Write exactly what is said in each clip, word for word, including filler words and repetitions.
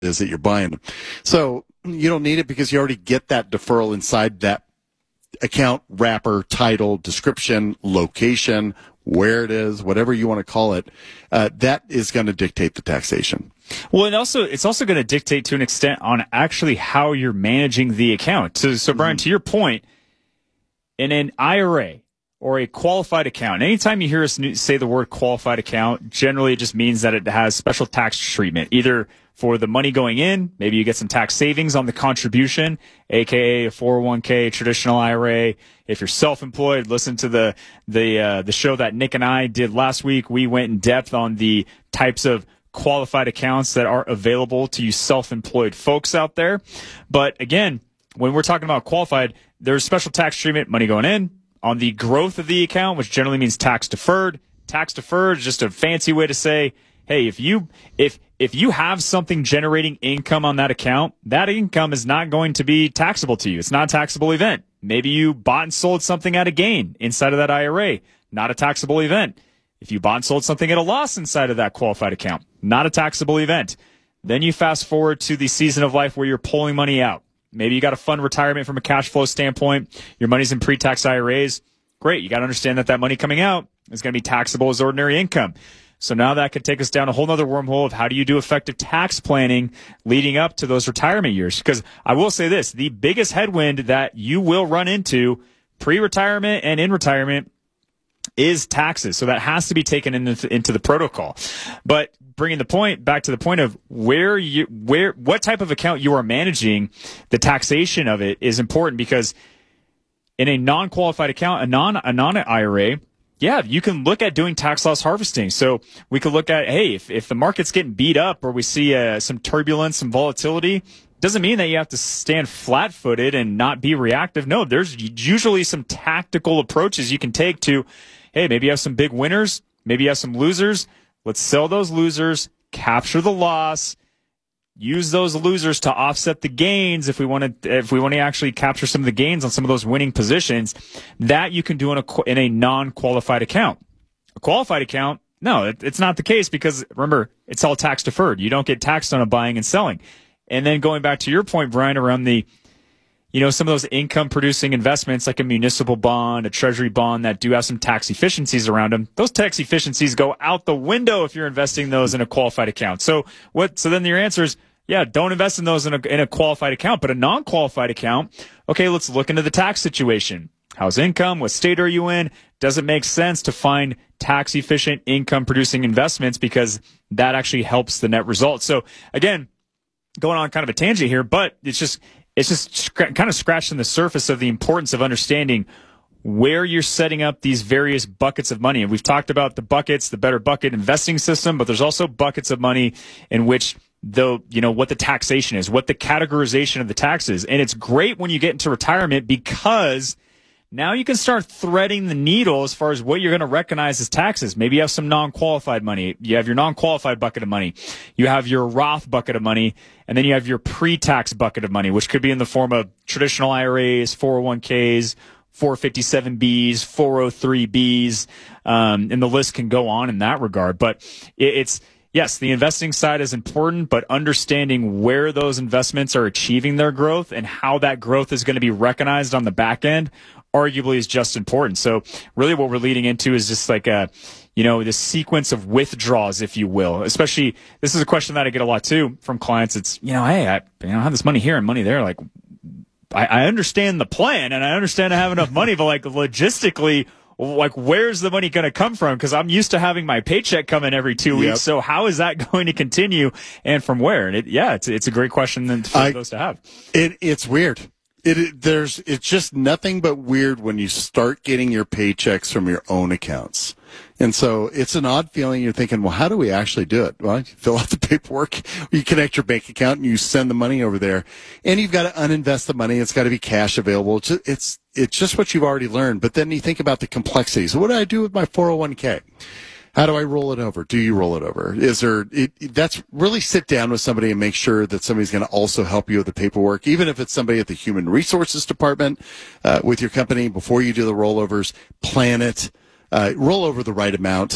is that you're buying. So you don't need it because you already get that deferral inside that account wrapper, title, description, location, where it is, whatever you want to call it. Uh, that is going to dictate the taxation. Well, and also it's also going to dictate to an extent on actually how you're managing the account. So, so Brian, mm-hmm. to your point, in an I R A or a qualified account, anytime you hear us say the word qualified account, generally it just means that it has special tax treatment, either for the money going in, maybe you get some tax savings on the contribution, aka a four oh one k, traditional I R A. If you're self-employed, listen to the the uh, the show that Nick and I did last week. We went in depth on the types of qualified accounts that are available to you self-employed folks out there. But again, when we're talking about qualified, there's special tax treatment, money going in on the growth of the account, which generally means tax deferred. Tax deferred is just a fancy way to say, hey, if you if if you have something generating income on that account, that income is not going to be taxable to you. It's not a taxable event. Maybe you bought and sold something at a gain inside of that I R A, not a taxable event. If you bought and sold something at a loss inside of that qualified account, not a taxable event. Then you fast forward to the season of life where you're pulling money out. Maybe you got a fund retirement from a cash flow standpoint. Your money's in pre-tax I R As. Great. You got to understand that that money coming out is going to be taxable as ordinary income. So now that could take us down a whole nother wormhole of how do you do effective tax planning leading up to those retirement years? Because I will say this, the biggest headwind that you will run into pre-retirement and in retirement is taxes. So that has to be taken into, into the protocol. But bringing the point back to the point of where you, where, what type of account you are managing, the taxation of it is important, because in a non-qualified account, a non, a non-I R A, yeah, you can look at doing tax loss harvesting. So we could look at, hey, if, if the market's getting beat up or we see uh, some turbulence, some volatility, doesn't mean that you have to stand flat-footed and not be reactive. No, there's usually some tactical approaches you can take to, hey, maybe you have some big winners, maybe you have some losers. Let's sell those losers, capture the loss, use those losers to offset the gains if we want to if we want to actually capture some of the gains on some of those winning positions. That you can do in a in a non-qualified account. A qualified account, no, it, it's not the case, because remember, it's all tax deferred. You don't get taxed on a buying and selling. And then going back to your point, Brian, around the, you know, some of those income producing investments like a municipal bond, a treasury bond that do have some tax efficiencies around them, those tax efficiencies go out the window if you're investing those in a qualified account. So what, so then your answer is, yeah, don't invest in those in a, in a qualified account, but a non-qualified account. Okay, let's look into the tax situation. How's income? What state are you in? Does it make sense to find tax efficient income producing investments, because that actually helps the net result? So again, going on kind of a tangent here, but it's just, It's just sc- kind of scratching the surface of the importance of understanding where you're setting up these various buckets of money. And we've talked about the buckets, the better bucket investing system, but there's also buckets of money in which the, you know, what the taxation is, what the categorization of the tax is. And it's great when you get into retirement, because now you can start threading the needle as far as what you're going to recognize as taxes. Maybe you have some non-qualified money. You have your non-qualified bucket of money. You have your Roth bucket of money. And then you have your pre-tax bucket of money, which could be in the form of traditional I R As, four oh one k's, four fifty-seven B's, four oh three B's. Um, and the list can go on in that regard. But it, it's, yes, the investing side is important, but understanding where those investments are achieving their growth and how that growth is going to be recognized on the back end arguably is just important. So really what we're leading into is just like a, you know, this sequence of withdrawals, if you will. Especially, this is a question that I get a lot too from clients. It's, you know, hey, I, you know, I have this money here and money there. Like, I, I understand the plan and I understand I have enough money, but like logistically, like, where's the money going to come from? Because I'm used to having my paycheck come in every two weeks. Yep. So how is that going to continue, and from where? And it, yeah, it's it's a great question for I, those to have. It it's weird. It, it there's it's just nothing but weird when you start getting your paychecks from your own accounts. And so it's an odd feeling. You're thinking, well, how do we actually do it? Well, you fill out the paperwork, you connect your bank account, and you send the money over there. And you've got to uninvest the money. It's got to be cash available. It's just, it's, it's just what you've already learned. But then you think about the complexities. What do I do with my four oh one k? How do I roll it over? Do you roll it over? Is there, it, that's really sit down with somebody and make sure that somebody's going to also help you with the paperwork, even if it's somebody at the human resources department, uh, with your company before you do the rollovers. Plan it, uh, roll over the right amount.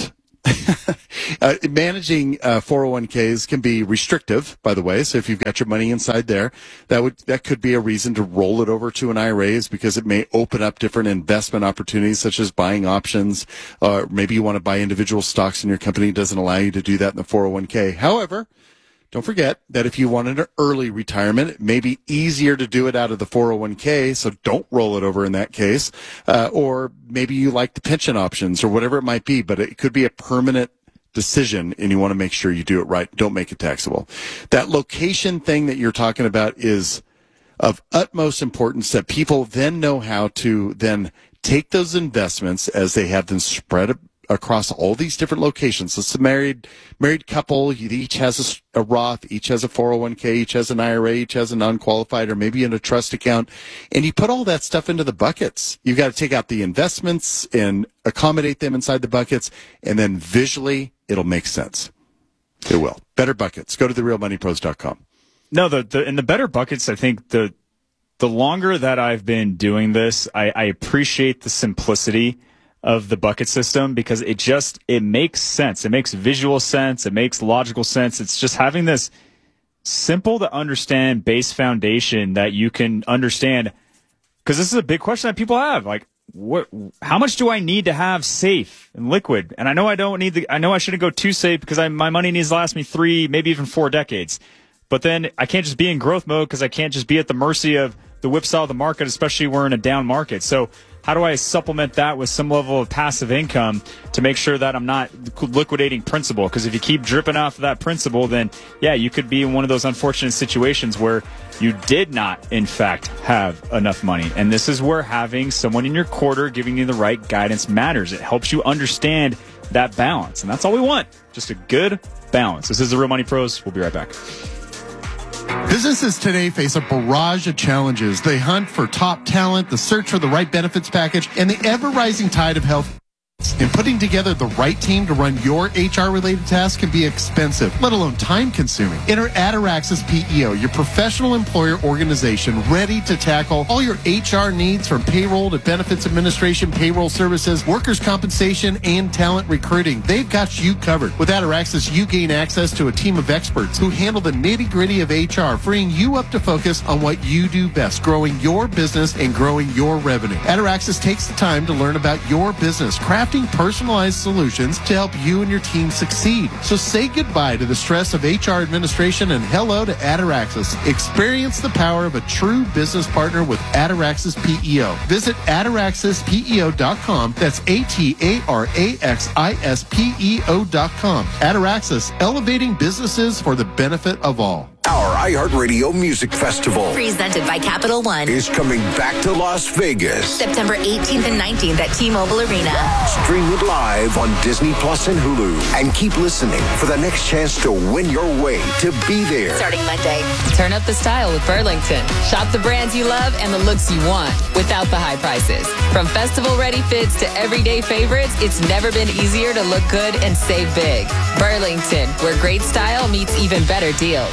uh, managing uh, four oh one k's can be restrictive, by the way. So if you've got your money inside there, that would that could be a reason to roll it over to an I R A, is because it may open up different investment opportunities, such as buying options. Uh, maybe you want to buy individual stocks in your company. It doesn't allow you to do that in the four oh one k. However, don't forget that if you wanted an early retirement, it may be easier to do it out of the four oh one k, so don't roll it over in that case. Uh, or maybe you like the pension options or whatever it might be, but it could be a permanent decision, and you want to make sure you do it right. Don't make it taxable. That location thing that you're talking about is of utmost importance, that people then know how to then take those investments as they have them spread across all these different locations. So it's a married married couple. Each has a, a Roth, each has a four oh one k, each has an I R A, each has a non-qualified, or maybe in a trust account. And you put all that stuff into the buckets. You've got to take out the investments and accommodate them inside the buckets, and then visually it'll make sense. It will. Better buckets. Go to the real money pros dot com. No, the, the in the better buckets, I think the the longer that I've been doing this, I, I appreciate the simplicity of the bucket system, because it just, it makes sense. It makes visual sense. It makes logical sense. It's just having this simple to understand base foundation that you can understand, because this is a big question that people have. Like, what, how much do I need to have safe and liquid? And I know I don't need the, I know I shouldn't go too safe, because I, my money needs to last me three, maybe even four decades. But then I can't just be in growth mode, because I can't just be at the mercy of the whipsaw of the market, especially we're in a down market. So how do I supplement that with some level of passive income to make sure that I'm not liquidating principal? Because if you keep dripping off of that principal, then, yeah, you could be in one of those unfortunate situations where you did not, in fact, have enough money. And this is where having someone in your quarter giving you the right guidance matters. It helps you understand that balance. And that's all we want, just a good balance. This is the Real Money Pros. We'll be right back. Businesses today face a barrage of challenges. They hunt for top talent, the search for the right benefits package, and the ever-rising tide of health. And putting together the right team to run your H R-related tasks can be expensive, let alone time-consuming. Enter Ataraxis P E O, your professional employer organization, ready to tackle all your H R needs, from payroll to benefits administration, payroll services, workers' compensation, and talent recruiting. They've got you covered. With Ataraxis, you gain access to a team of experts who handle the nitty-gritty of H R, freeing you up to focus on what you do best, growing your business and growing your revenue. Ataraxis takes the time to learn about your business, crafting personalized solutions to help you and your team succeed. So say goodbye to the stress of H R administration and hello to Ataraxis. Experience the power of a true business partner with Ataraxis P E O. Visit ataraxis P E O dot com. That's A T A R A X I S P E O dot com. Ataraxis, elevating businesses for the benefit of all. Our iHeartRadio Music Festival, presented by Capital One, is coming back to Las Vegas. September eighteenth and nineteenth at T-Mobile Arena. Stream it live on Disney Plus and Hulu. And keep listening for the next chance to win your way to be there. Starting Monday. Turn up the style with Burlington. Shop the brands you love and the looks you want without the high prices. From festival-ready fits to everyday favorites, it's never been easier to look good and save big. Burlington, where great style meets even better deals.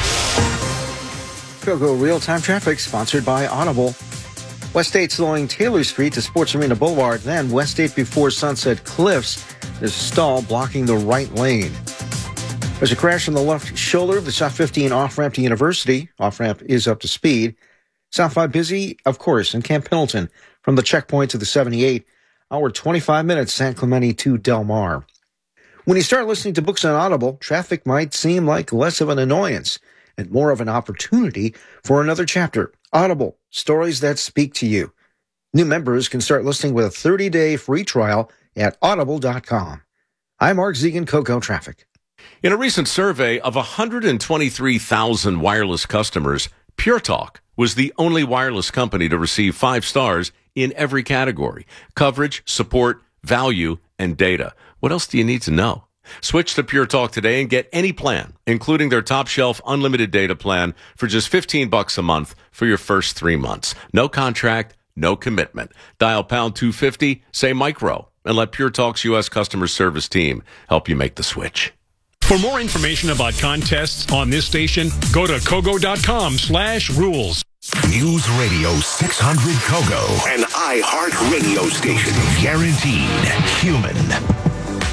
Go real-time traffic sponsored by Audible. West eight slowing Taylor Street to Sports Arena Boulevard, then West eight before Sunset Cliffs. There's a stall blocking the right lane. There's a crash on the left shoulder of the South fifteen off-ramp to University. Off-ramp is up to speed. South five busy, of course, in Camp Pendleton from the checkpoint to the seventy-eight. Hour twenty-five minutes, San Clemente to Del Mar. When you start listening to books on Audible, traffic might seem like less of an annoyance and more of an opportunity for another chapter. Audible, stories that speak to you. New members can start listening with a thirty-day free trial at audible dot com. I'm Mark Zegan, Coco Traffic. In a recent survey of one hundred twenty-three thousand wireless customers, Pure Talk was the only wireless company to receive five stars in every category: coverage, support, value, and data. What else do you need to know? Switch to Pure Talk today and get any plan, including their top shelf unlimited data plan, for just fifteen bucks a month for your first three months. No contract, no commitment. Dial pound two fifty, say micro, and let Pure Talk's U S customer service team help you make the switch. For more information about contests on this station, go to kogo dot com slash rules. News Radio six hundred Kogo, an iHeart radio station. Guaranteed human.